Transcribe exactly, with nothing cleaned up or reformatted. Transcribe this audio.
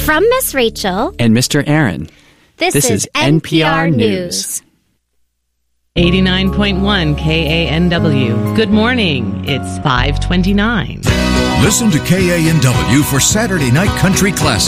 From Miss Rachel and Mister Aaron, this, this is is N P R News. eighty-nine point one K A N W. Good morning. It's five twenty-nine. Listen to K A N W for Saturday Night Country Classic.